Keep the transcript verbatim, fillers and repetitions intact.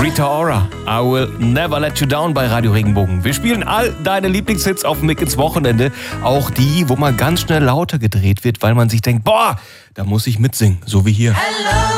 Rita Ora, I Will Never Let You Down bei Radio Regenbogen. Wir spielen all deine Lieblingshits auf dem Weg ins Wochenende. Auch die, wo man ganz schnell lauter gedreht wird, weil man sich denkt, boah, da muss ich mitsingen, so wie hier. Hello.